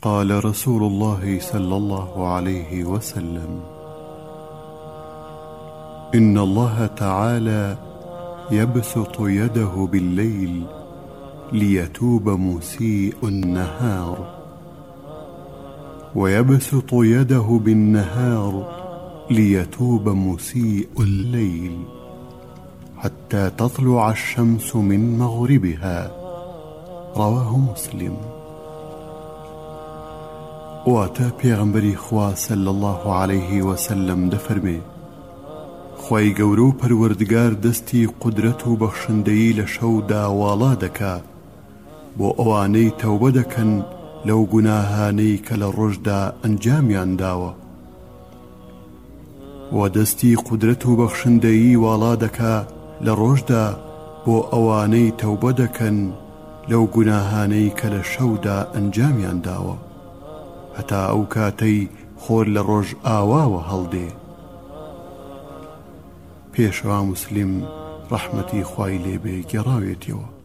قال رسول الله صلى الله عليه وسلم: إن الله تعالى يبسط يده بالليل ليتوب مسيء النهار، ويبسط يده بالنهار ليتوب مسيء الليل، حتى تطلع الشمس من مغربها. رواه مسلم. واتا پیغمبری خوا صلی الله عليه وسلم دفرمي: خوای گەورە و پەروەردگار دەستی قودرەت و بەخشندەیی لە شەودا واڵا دەکا بۆ ئەوانەی تەوبە دەکەن لەو گوناهانەی کە لە ڕۆژدا ئەنجامیان داوە، و دەستی قودرەت و بەخشندەیی واڵا دەکا لە ڕۆژدا بۆ ئەوانەی تەوبە دەکەن لەو گوناهانەی کە لە شەودا ئەنجامیان داوە، هەتا ئەو کاتەی خۆر لە ڕۆژ ئاواوە هەڵدێ. پێشەوا موسلیم ڕەحمەتی خوای لێبێ گێڕاوێتەوە.